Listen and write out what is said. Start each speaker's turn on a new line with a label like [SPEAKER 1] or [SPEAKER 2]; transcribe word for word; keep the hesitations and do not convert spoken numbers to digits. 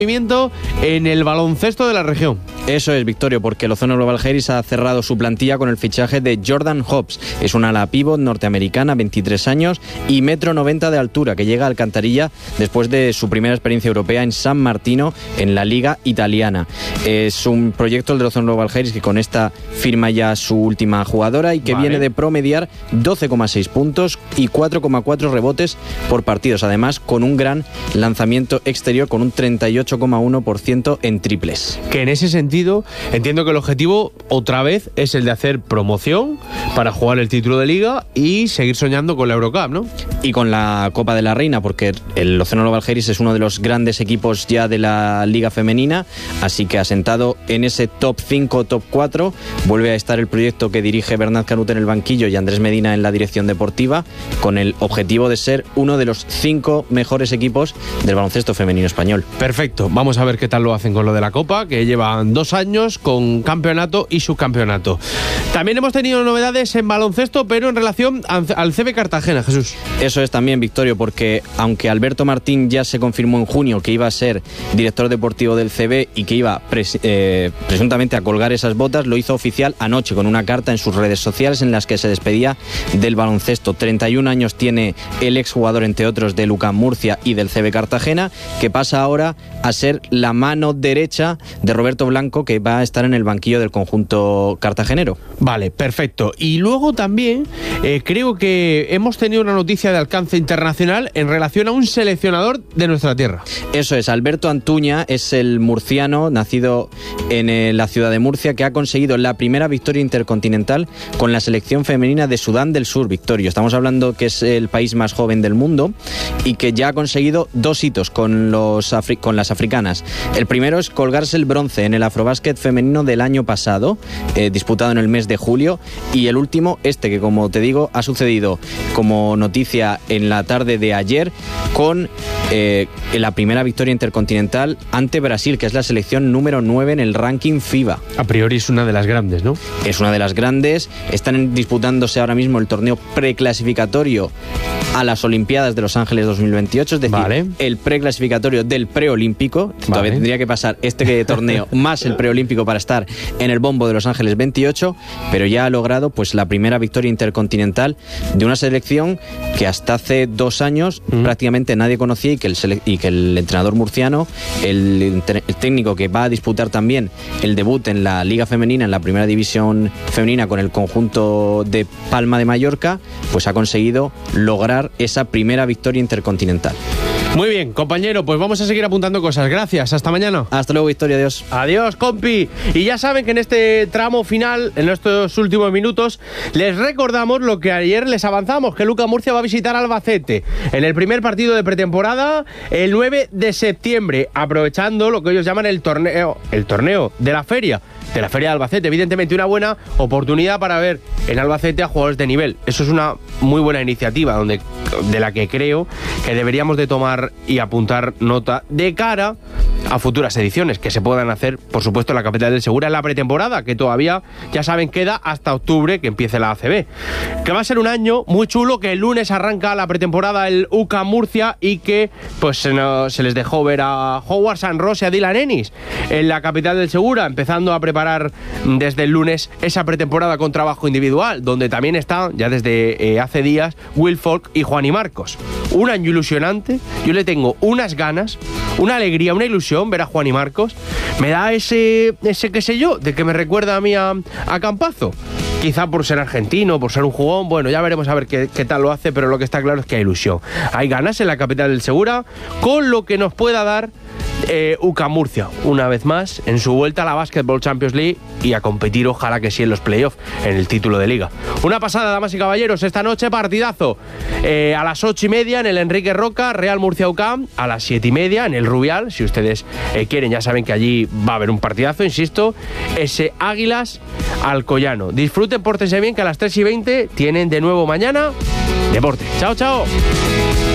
[SPEAKER 1] movimiento en el baloncesto de la región.
[SPEAKER 2] Eso es, Victorio, porque el Ozono Global Heiris ha cerrado su plantilla con el fichaje de Jordan Hobbs. Es una ala pívot norteamericana, veintitrés años y metro noventa de altura, que llega a Alcantarilla después de su primera experiencia europea en San Martino, en la Liga Italiana. Es un proyecto del Ozono Global Heiris que con esta firma ya su última jugadora y que vale. viene de promediar doce coma seis puntos y cuatro coma cuatro rebotes por partidos. Además, con un gran lanzamiento exterior, con un treinta y ocho coma uno por ciento en triples.
[SPEAKER 1] Que en ese sentido entiendo que el objetivo otra vez es el de hacer promoción para jugar el título de Liga y seguir soñando con la Eurocup, ¿no?
[SPEAKER 2] Y con la Copa de la Reina, porque el Ozono Global Heiris es uno de los grandes equipos ya de la Liga Femenina, así que asentado en ese top cinco, top cuatro, vuelve a estar el proyecto que dirige Bernat Canut en el banquillo y Andrés Medina en la dirección deportiva, con el objetivo de ser uno de los cinco mejores equipos del baloncesto femenino español.
[SPEAKER 1] Perfecto, vamos a ver qué tal lo hacen con lo de la Copa, que llevan dos años con campeonato y subcampeonato. También hemos tenido novedades en baloncesto, pero en relación al C B Cartagena, Jesús.
[SPEAKER 2] Eso es también, Victorio, porque aunque Alberto Martín ya se confirmó en junio que iba a ser director deportivo del C B y que iba pres- eh, presuntamente a colgar esas botas, lo hizo oficial anoche con una carta en sus redes sociales en las que se despedía del baloncesto. treinta y un años tiene el exjugador, entre otros, del U C A M Murcia y del C B Cartagena, que pasa ahora a ser la mano derecha de Roberto Blanco, que va a estar en el banquillo del conjunto cartagenero.
[SPEAKER 1] Vale, perfecto. Y luego también eh, creo que hemos tenido una noticia de alcance internacional en relación a un seleccionador de nuestra tierra.
[SPEAKER 2] Eso es, Alberto Antuña es el murciano, nacido en eh, la ciudad de Murcia, que ha conseguido la primera victoria intercontinental con la selección femenina de Sudán del Sur, Victorio. Estamos hablando que es el país más joven del mundo y que ya ha conseguido dos hitos con, los afri- con las africanas. El primero es colgarse el bronce en el Afrobásquet femenino del año pasado, eh, disputado en el mes de julio, y el último, este que como te digo, ha sucedido como noticia en la tarde de ayer con eh, la primera victoria intercontinental ante Brasil, que es la selección número nueve en el ranking FIBA.
[SPEAKER 1] A priori es una de las grandes, ¿no?
[SPEAKER 2] Es una de las grandes. Están disputándose ahora mismo el torneo preclasificatorio a las Olimpiadas de Los Ángeles dos mil veintiocho, es decir, vale. el preclasificatorio del preolímpico. Vale. Todavía tendría que pasar este torneo más el preolímpico para estar en el bombo de Los Ángeles veintiocho, pero ya ha logrado pues la primera victoria intercontinental de una selección que hasta hace dos años mm. prácticamente nadie conocía y que el, sele- y que el entrenador murciano, el, el técnico que va a disputar también el debut en la Liga Femenina, en la primera división femenina con el conjunto de Palma de Mallorca, pues ha conseguido lograr esa primera victoria intercontinental.
[SPEAKER 1] Muy bien, compañero, pues vamos a seguir apuntando cosas. Gracias, hasta mañana.
[SPEAKER 2] Hasta luego, Victoria, adiós.
[SPEAKER 1] Adiós, compi. Y ya saben que en este tramo final, en estos últimos minutos, les recordamos lo que ayer les avanzamos, que el U C A M Murcia va a visitar Albacete en el primer partido de pretemporada el nueve de septiembre, aprovechando lo que ellos llaman el torneo, el torneo de la feria. de la Feria de Albacete. Evidentemente una buena oportunidad para ver en Albacete a jugadores de nivel. Eso es una muy buena iniciativa donde, de la que creo que deberíamos de tomar y apuntar nota de cara a futuras ediciones que se puedan hacer, por supuesto, en la capital del Segura en la pretemporada, que todavía, ya saben, queda hasta octubre que empiece la A C B. Que va a ser un año muy chulo, que el lunes arranca la pretemporada el U C A M Murcia y que pues se, no, se les dejó ver a Howard San Ross y a Dylan Ennis en la capital del Segura, empezando a preparar desde el lunes esa pretemporada con trabajo individual, donde también están, ya desde eh, hace días, Will Folk y Juani Marcos. Un año ilusionante, yo le tengo unas ganas, una alegría, una ilusión ver a Juani Marcos. Me da ese, ese qué sé yo, de que me recuerda a mí a, a Campazo. Quizá por ser argentino, por ser un jugón, bueno, ya veremos a ver qué, qué tal lo hace, pero lo que está claro es que hay ilusión. Hay ganas en la capital del Segura, con lo que nos pueda dar eh, U C A M Murcia, una vez más, en su vuelta a la Basketball Champions League y a competir, ojalá que sí, en los playoffs, en el título de Liga. Una pasada, damas y caballeros, esta noche partidazo eh, a las ocho y media en el Enrique Roca, Real Murcia U C A M, a las siete y media en el Rubial, si ustedes eh, quieren, ya saben que allí va a haber un partidazo, insisto, ese Águilas Alcoyano. Disfruten, pórtense bien, que a las tres y veinte tienen de nuevo mañana deporte. Chao, chao.